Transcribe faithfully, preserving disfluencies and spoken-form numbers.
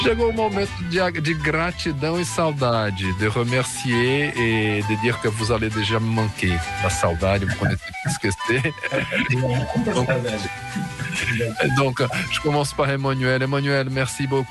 Chegou o momento de, de gratidão e saudade, de remercier et de dire que vous allez déjà me manquer. La saudade, vous connaissez plus ce que c'est. Donc, donc, je commence par Emmanuel. Emmanuel, merci beaucoup.